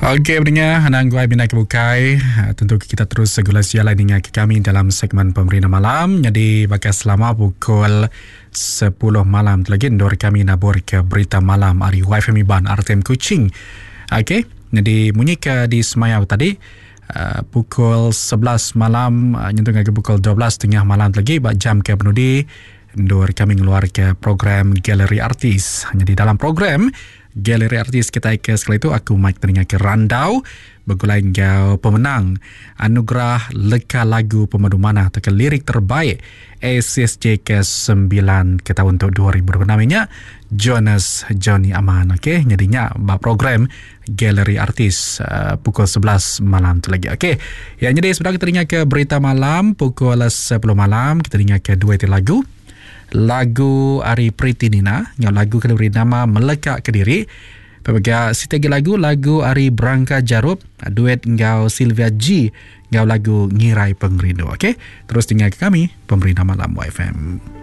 Okey, pendengar, Anang Guai Bina Kebukai. Tentu kita terus segala sialan dengan kami dalam segmen Pemerina Malam. Jadi, bakal selama pukul 10 malam lagi, ndor kami nabur ke berita malam Ari YFM Iban RTM Kuching. Okey, jadi bunyi ke di Semayau tadi, pukul 11 malam, nyentuh ke pukul 12 tengah malam lagi, bak jam ke penudi, ndor kami ngeluar ke program Galeri Artis. Jadi, dalam program Galeri Artis kita ke sekali itu aku Mike teringat ke Randau bergulai kau pemenang anugerah leka lagu pemandu mana atau ke lirik terbaik ACSJ ke-9 ke tahun untuk 2020 namanya Jonas Johnny Aman. Okey, jadinya bak program Galeri Artis pukul 11 malam tu lagi. Okey, yang jadi sebenarnya kita teringat ke berita malam pukul 10 malam kita teringat ke dua lagu Ari Priti Nina yang lagu kena beri nama Melekat Kediri. Pemegang sitagi lagu Ari Branka Jarup duet ngau Sylvia G ngau lagu Ngirai Pengrindu. Okey, terus tinggal ke kami Pemerina Malam YFM.